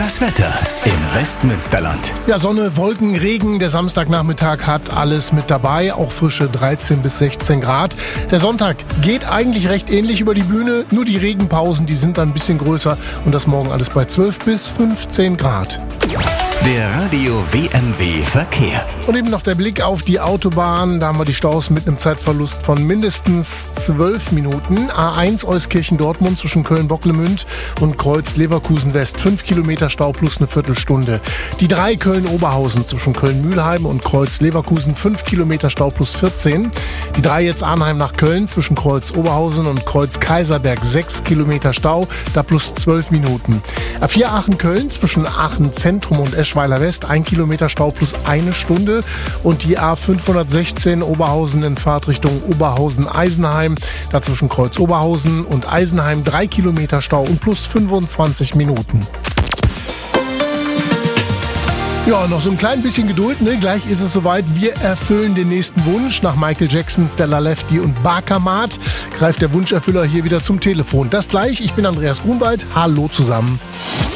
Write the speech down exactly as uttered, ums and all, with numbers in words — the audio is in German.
Das Wetter im Westmünsterland. Ja, Sonne, Wolken, Regen. Der Samstagnachmittag hat alles mit dabei. Auch frische dreizehn bis sechzehn Grad. Der Sonntag geht eigentlich recht ähnlich über die Bühne. Nur die Regenpausen, die sind dann ein bisschen größer. Und das morgen alles bei zwölf bis fünfzehn Grad. Der Radio W M W Verkehr. Und eben noch der Blick auf die Autobahn. Da haben wir die Staus mit einem Zeitverlust von mindestens zwölf Minuten. A eins Euskirchen-Dortmund zwischen Köln-Bocklemünd und Kreuz-Leverkusen-West. fünf Kilometer Stau plus eine Viertelstunde. Die drei Köln-Oberhausen zwischen Köln-Mühlheim und Kreuz-Leverkusen. fünf Kilometer Stau plus vierzehn. Die drei jetzt Arnheim nach Köln zwischen Kreuz-Oberhausen und Kreuz-Kaiserberg. sechs Kilometer Stau, da plus zwölf Minuten. A vier Aachen-Köln zwischen Aachen-Zentrum und Eschweiler West, ein Kilometer Stau plus eine Stunde. Und die A fünfhundertsechzehn Oberhausen in Fahrtrichtung Oberhausen-Eisenheim, da zwischen Kreuz-Oberhausen und Eisenheim drei Kilometer Stau und plus fünfundzwanzig Minuten. Ja, noch so ein klein bisschen Geduld, ne? Gleich ist es soweit. Wir erfüllen den nächsten Wunsch. Nach Michael Jackson, Stella Lefty und Barkamat greift der Wunscherfüller hier wieder zum Telefon. Das gleich. Ich bin Andreas Grunwald. Hallo zusammen.